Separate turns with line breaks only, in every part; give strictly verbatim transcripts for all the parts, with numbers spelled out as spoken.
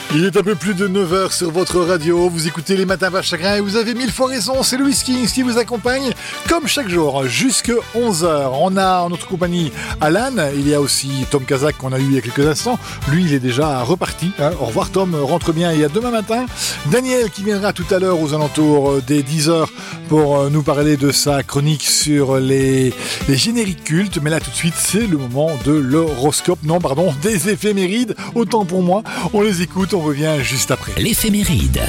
Il est un peu plus de neuf heures sur votre radio, vous écoutez les matins par chagrin et vous avez mille fois raison, c'est Louis Kings qui vous accompagne comme chaque jour jusqu'à onze heures. On a en notre compagnie Alan, il y a aussi Tom Kazak qu'on a eu il y a quelques instants, lui il est déjà reparti, hein. Au revoir Tom, rentre bien et à demain matin. Daniel qui viendra tout à l'heure aux alentours des dix heures pour nous parler de sa chronique sur les, les génériques cultes, mais là tout de suite c'est le moment de l'horoscope, non pardon, des éphémérides, autant pour moi, on les écoute, on revient juste après.
L'éphéméride.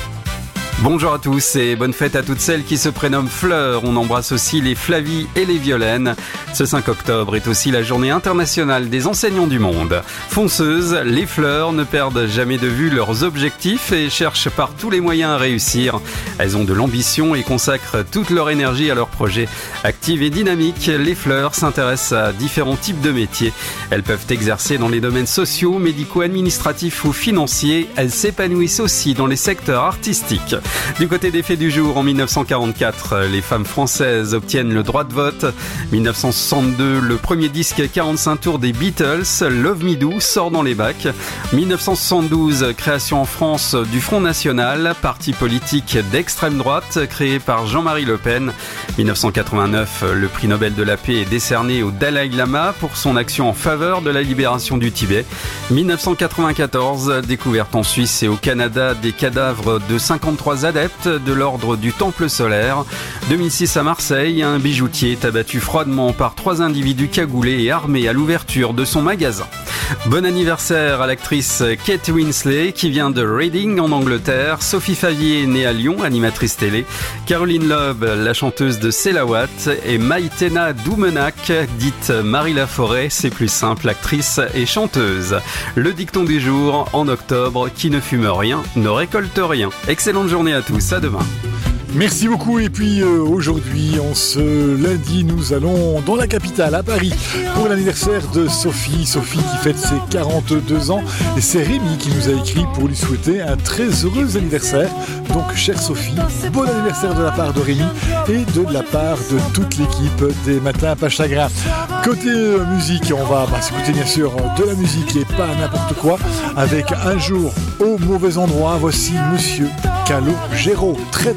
Bonjour à tous et bonne fête à toutes celles qui se prénomment Fleur. On embrasse aussi les Flavie et les Violaine. Ce cinq octobre est aussi la journée internationale des enseignants du monde. Fonceuses, les Fleurs ne perdent jamais de vue leurs objectifs et cherchent par tous les moyens à réussir. Elles ont de l'ambition et consacrent toute leur énergie à leurs projets. Actives et dynamiques, les Fleurs s'intéressent à différents types de métiers. Elles peuvent exercer dans les domaines sociaux, médico-administratifs ou financiers. Elles s'épanouissent aussi dans les secteurs artistiques. Du côté des faits du jour, en dix-neuf cent quarante-quatre, les femmes françaises obtiennent le droit de vote. dix-neuf cent soixante-deux, le premier disque quarante-cinq tours des Beatles, Love Me Do, sort dans les bacs. dix-neuf cent soixante-douze, création en France du Front National, parti politique d'extrême droite, créé par Jean-Marie Le Pen. dix-neuf cent quatre-vingt-neuf, le prix Nobel de la paix est décerné au Dalai Lama pour son action en faveur de la libération du Tibet. dix-neuf cent quatre-vingt-quatorze, découverte en Suisse et au Canada des cadavres de cinquante-trois adeptes de l'ordre du Temple solaire. deux mille six à Marseille, un bijoutier est abattu froidement par trois individus cagoulés et armés à l'ouverture de son magasin. Bon anniversaire à l'actrice Kate Winslet qui vient de Reading en Angleterre, Sophie Favier née à Lyon, animatrice télé, Caroline Loeb, la chanteuse de C'est la Watt, et Maïtena Doumenac, dite Marie Laforêt, c'est plus simple, actrice et chanteuse. Le dicton du jour, en octobre, qui ne fume rien ne récolte rien. Excellente journée à tous, à demain.
Merci beaucoup et puis euh, aujourd'hui, en ce lundi, nous allons dans la capitale, à Paris, pour l'anniversaire de Sophie. Sophie qui fête ses quarante-deux ans et c'est Rémi qui nous a écrit pour lui souhaiter un très heureux anniversaire. Donc, chère Sophie, bon anniversaire de la part de Rémi et de la part de toute l'équipe des Matins pas chagrin. Côté euh, musique, on va bah, s'écouter bien sûr de la musique et pas n'importe quoi, avec Un jour au mauvais endroit. Voici Monsieur Calogero, très